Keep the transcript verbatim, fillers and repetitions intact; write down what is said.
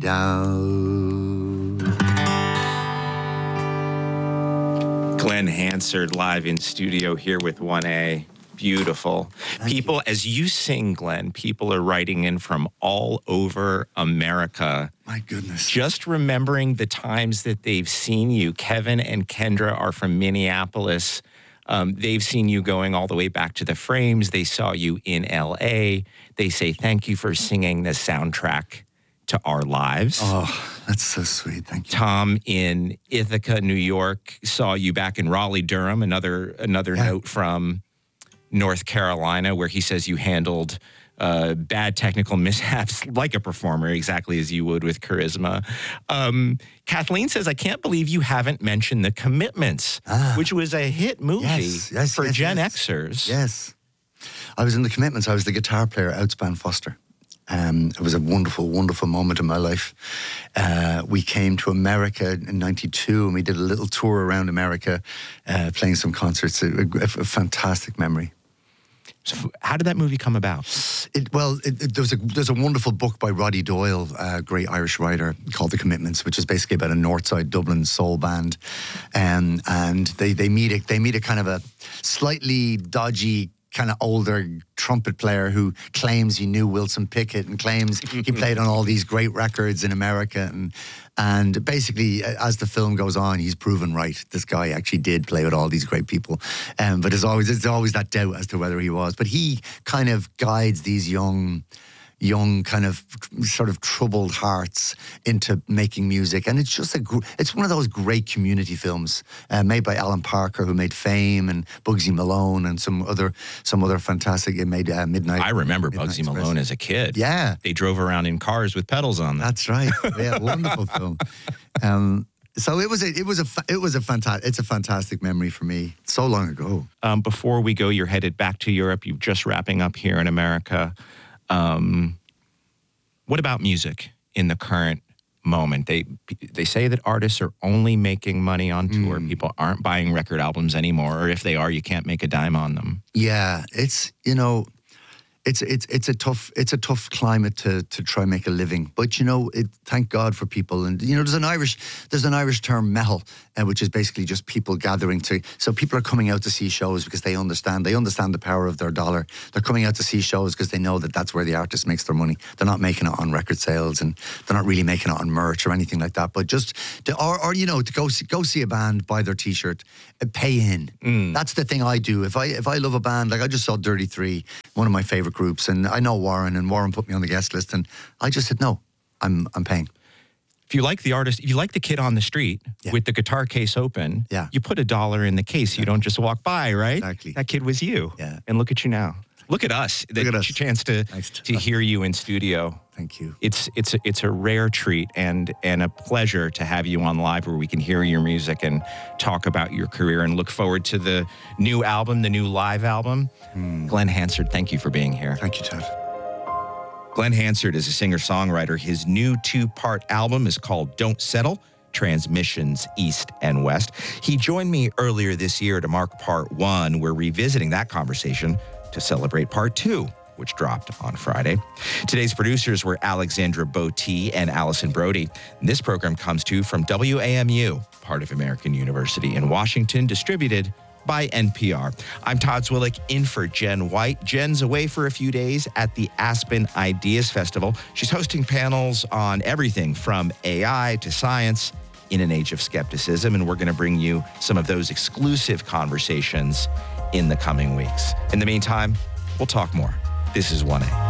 down. Glenn Hansard live in studio here with one A. Beautiful. Thank people, you. As you sing, Glenn, people are writing in from all over America. My goodness. Just remembering the times that they've seen you. Kevin and Kendra are from Minneapolis. Um, they've seen you going all the way back to the Frames. They saw you in L A. They say thank you for singing the soundtrack to our lives. Oh, that's so sweet. Thank you. Tom in Ithaca, New York, saw you back in Raleigh, Durham. Another another Yeah. note from North Carolina, where he says you handled uh, bad technical mishaps like a performer, exactly as you would with charisma. Um, Kathleen says, I can't believe you haven't mentioned The Commitments, Ah. which was a hit movie Yes, yes, for yes, Gen yes. Xers. Yes. I was in The Commitments. I was the guitar player outspan Foster. Um, it was a wonderful, wonderful moment in my life. Uh, we came to America in ninety-two and we did a little tour around America, uh, playing some concerts. A, a, a fantastic memory. So how did that movie come about? It, well, it, it, there's a there's a wonderful book by Roddy Doyle, a great Irish writer, called The Commitments, which is basically about a Northside Dublin soul band, um, and they they meet a, they meet a kind of a slightly dodgy, kind of older trumpet player who claims he knew Wilson Pickett and claims he played on all these great records in America. And and basically, as the film goes on, he's proven right. This guy actually did play with all these great people. Um, but there's always, there's always that doubt as to whether he was. But he kind of guides these young... young kind of sort of troubled hearts into making music, and it's just a gr- it's one of those great community films uh, made by Alan Parker, who made Fame and Bugsy Malone and some other some other fantastic. It made uh, Midnight. I remember Midnight Bugsy Express. Malone as a kid. Yeah, They drove around in cars with pedals on them. that's right. Yeah, wonderful film. Um, so it was a it was a fa- it was a fantastic it's a fantastic memory for me. So long ago. Um, before we go, you're headed back to Europe. You're just wrapping up here in America. Um, what about music in the current moment? They they say that artists are only making money on tour. Mm. People aren't buying record albums anymore, or if they are, you can't make a dime on them. Yeah, it's you know, it's it's it's a tough it's a tough climate to to try and make a living. But you know, it, thank God for people. And you know, there's an Irish there's an Irish term mehel, uh, which is basically just people gathering to. So people are coming out to see shows because they understand they understand the power of their dollar. They're coming out to see shows because they know that that's where the artist makes their money. They're not making it on record sales, and they're not really making it on merch or anything like that. But just to, or or you know, to go see, go see a band, buy their T-shirt, uh, pay in. Mm. That's the thing I do. If I if I love a band, like I just saw Dirty Three, one of my favorite groups, and I know Warren, and Warren put me on the guest list, and I just said no, I'm I'm paying. If you like the artist, if you like the kid on the street Yeah. with the guitar case open, Yeah. you put a dollar in the case. You don't just walk by, right? Exactly. That kid was you. Yeah. And look at you now. Look at us. Look at the us. chance to Thanks. to hear you in studio. Thank you. It's it's a, it's a rare treat and and a pleasure to have you on live where we can hear your music and talk about your career, and look forward to the new album, the new live album. Mm. Glenn Hansard, thank you for being here. Thank you, Ted. Glenn Hansard is a singer-songwriter. His new two-part album is called Don't Settle, Transmissions East and West. He joined me earlier this year to mark part one. We're revisiting that conversation to celebrate part two, which dropped on Friday. Today's producers were Alexandra Botti and Allison Brody. And this program comes to you from W A M U, part of American University in Washington, distributed by N P R. I'm Todd Zwillick, in for Jen White. Jen's away for a few days at the Aspen Ideas Festival. She's hosting panels on everything from A I to science in an age of skepticism, and we're going to bring you some of those exclusive conversations in the coming weeks. In the meantime, we'll talk more. This is one A.